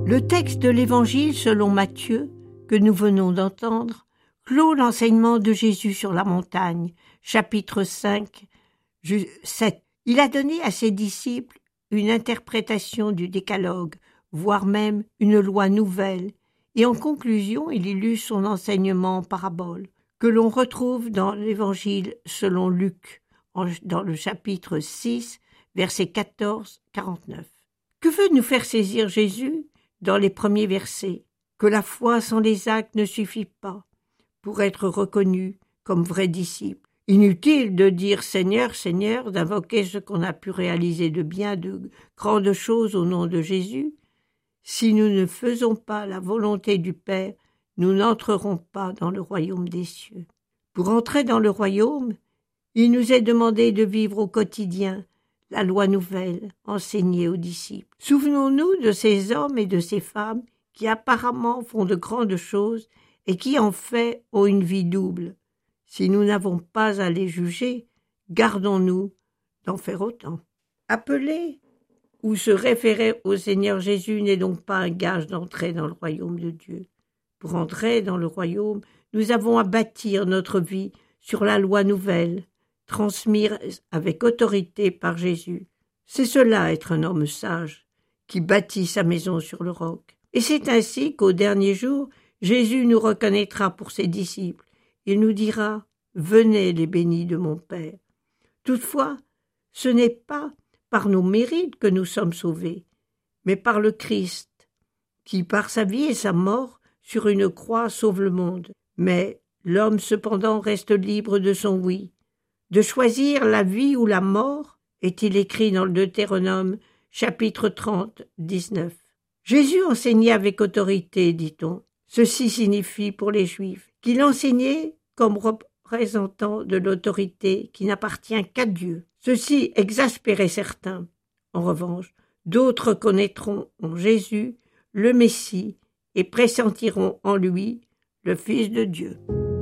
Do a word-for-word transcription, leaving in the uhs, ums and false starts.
Le texte de l'Évangile selon Matthieu, que nous venons d'entendre, clôt l'enseignement de Jésus sur la montagne, chapitre cinq, sept. Il a donné à ses disciples une interprétation du décalogue, voire même une loi nouvelle, et en conclusion, il illustre son enseignement en parabole, que l'on retrouve dans l'Évangile selon Luc, dans le chapitre six, versets quatorze à quarante-neuf. Que veut nous faire saisir Jésus dans les premiers versets? Que la foi sans les actes ne suffit pas pour être reconnu comme vrai disciple. Inutile de dire « Seigneur, Seigneur », d'invoquer ce qu'on a pu réaliser de bien, de grandes choses au nom de Jésus. Si nous ne faisons pas la volonté du Père, nous n'entrerons pas dans le royaume des cieux. Pour entrer dans le royaume, il nous est demandé de vivre au quotidien la loi nouvelle enseignée aux disciples. Souvenons-nous de ces hommes et de ces femmes qui apparemment font de grandes choses et qui en fait ont une vie double. Si nous n'avons pas à les juger, gardons-nous d'en faire autant. Appeler ou se référer au Seigneur Jésus n'est donc pas un gage d'entrer dans le royaume de Dieu. Pour entrer dans le royaume, nous avons à bâtir notre vie sur la loi nouvelle, transmise avec autorité par Jésus. C'est cela être un homme sage, qui bâtit sa maison sur le roc. Et c'est ainsi qu'au dernier jour, Jésus nous reconnaîtra pour ses disciples. Il nous dira « Venez les bénis de mon Père ». Toutefois, ce n'est pas par nos mérites que nous sommes sauvés, mais par le Christ, qui par sa vie et sa mort sur une croix sauve le monde. Mais l'homme cependant reste libre de son oui. De choisir la vie ou la mort, est-il écrit dans le Deutéronome, chapitre trente, dix-neuf. Jésus enseignait avec autorité, dit-on. Ceci signifie pour les Juifs qu'il enseignait comme représentant de l'autorité qui n'appartient qu'à Dieu. Ceci exaspérait certains. En revanche, d'autres connaîtront en Jésus le Messie et pressentiront en lui le Fils de Dieu.